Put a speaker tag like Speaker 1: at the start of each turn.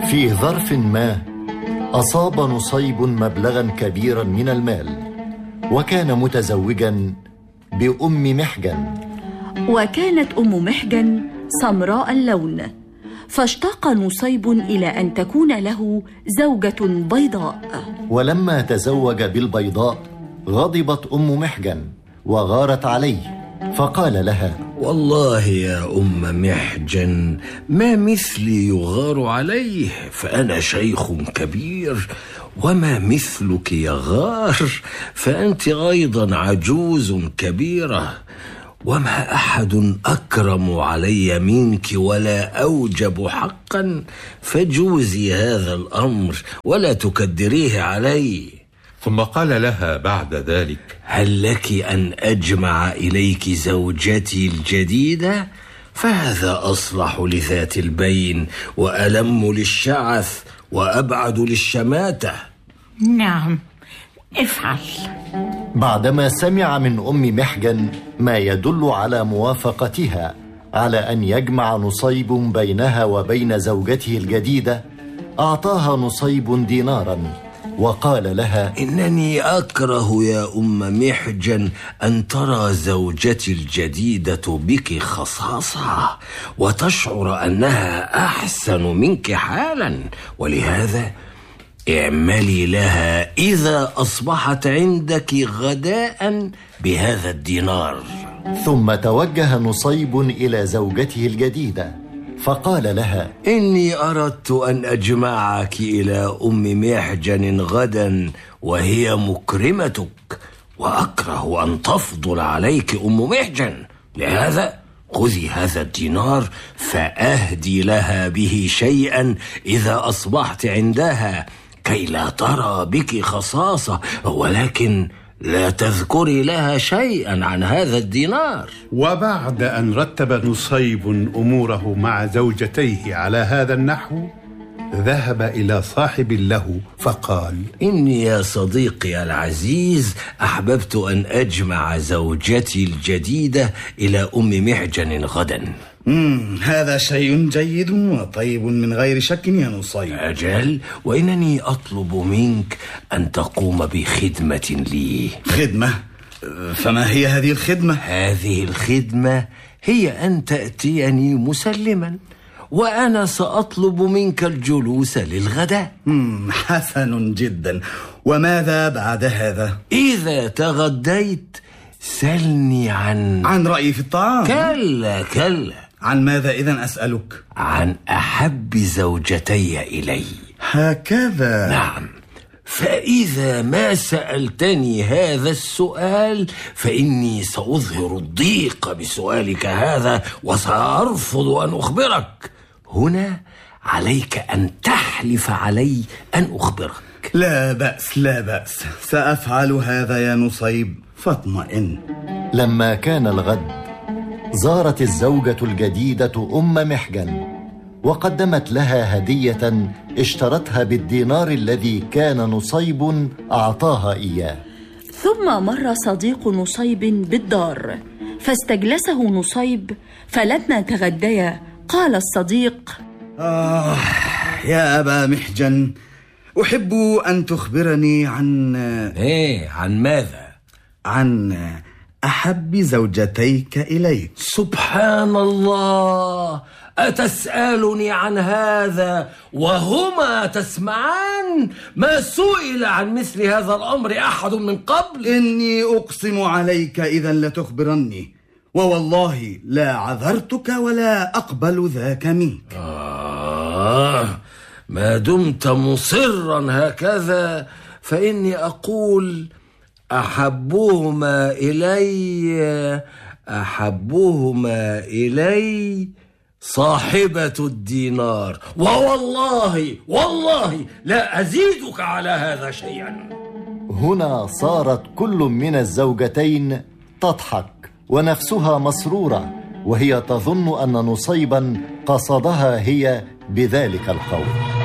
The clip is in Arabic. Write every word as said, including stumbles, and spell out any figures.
Speaker 1: في ظرف ما أصاب نصيب مبلغا كبيرا من المال، وكان متزوجا بأم محجن.
Speaker 2: وكانت أم محجن سمراء اللون، فاشتاق نصيب إلى أن تكون له زوجة بيضاء.
Speaker 1: ولما تزوج بالبيضاء غضبت أم محجن وغارت عليه، فقال لها:
Speaker 3: والله يا أم محجن ما مثلي يغار عليه، فأنا شيخ كبير، وما مثلك يغار، فأنت أيضا عجوز كبيرة، وما أحد أكرم علي منك ولا أوجب حقا، فجوزي هذا الأمر ولا تكدريه علي.
Speaker 4: ثم قال لها بعد ذلك:
Speaker 3: هل لك أن أجمع إليك زوجتي الجديدة؟ فهذا أصلح لذات البين، وألم للشعث، وأبعد للشماتة.
Speaker 5: نعم، افعل.
Speaker 1: بعدما سمع من أم محجن ما يدل على موافقتها على أن يجمع نصيب بينها وبين زوجته الجديدة، أعطاها نصيب دينارا وقال لها:
Speaker 3: إنني أكره يا أم محجن أن ترى زوجتي الجديدة بك خصاصة وتشعر أنها أحسن منك حالا، ولهذا اعملي لها إذا أصبحت عندك غداء بهذا الدينار.
Speaker 1: ثم توجه نصيب إلى زوجته الجديدة فقال لها:
Speaker 3: إني أردت أن أجمعك إلى أم محجن غدا وهي مكرمتك، وأكره أن تفضل عليك أم محجن، لهذا خذي هذا الدينار فأهدي لها به شيئا إذا أصبحت عندها، كي لا ترى بك خصاصة، ولكن لا تذكري لها شيئا عن هذا الدينار.
Speaker 6: وبعد أن رتب نصيب أموره مع زوجتيه على هذا النحو، ذهب إلى صاحب له فقال:
Speaker 3: إني يا صديقي العزيز أحببت أن أجمع زوجتي الجديدة إلى أم محجن غدا.
Speaker 7: مم هذا شيء جيد وطيب من غير شك يا نصيب.
Speaker 3: أجل، وإنني أطلب منك أن تقوم بخدمة لي.
Speaker 7: خدمة؟ فما هي هذه الخدمة؟
Speaker 3: هذه الخدمة هي أن تأتيني مسلما، وأنا سأطلب منك الجلوس للغداء.
Speaker 7: مم حسن جدا، وماذا بعد هذا؟
Speaker 3: إذا تغديت سلني عن
Speaker 7: عن رأيي في الطعام.
Speaker 3: كلا كلا.
Speaker 7: عن ماذا إذن أسألك؟
Speaker 3: عن أحب زوجتي إلي.
Speaker 7: هكذا؟
Speaker 3: نعم، فإذا ما سألتني هذا السؤال فإني سأظهر الضيق بسؤالك هذا وسأرفض أن أخبرك. هنا عليك أن تحلف علي أن أخبرك.
Speaker 7: لا بأس لا بأس، سأفعل هذا يا نصيب، فاطمئن.
Speaker 1: لما كان الغد زارت الزوجة الجديدة أم محجن وقدمت لها هدية اشترتها بالدينار الذي كان نصيب أعطاها إياه.
Speaker 2: ثم مر صديق نصيب بالدار فاستجلسه نصيب، فلما تغديا قال الصديق:
Speaker 7: آه يا أبا محجن، أحب أن تخبرني عن
Speaker 3: إيه عن ماذا؟
Speaker 7: عن أحب زوجتيك إليك.
Speaker 3: سبحان الله، أتسألني عن هذا وهما تسمعان؟ ما سئل عن مثل هذا الأمر أحد من قبل.
Speaker 7: إني أقسم عليك إذا لتخبرني، ووالله لا عذرتك ولا أقبل ذاك منك.
Speaker 3: آه ما دمت مصرا هكذا فإني أقول: أحبهما إلي أحبهما إلي صاحبة الدينار، ووالله والله لا أزيدك على هذا شيئا.
Speaker 1: هنا صارت كل من الزوجتين تضحك ونفسها مسرورة، وهي تظن أن نصيبا قصدها هي بذلك القول.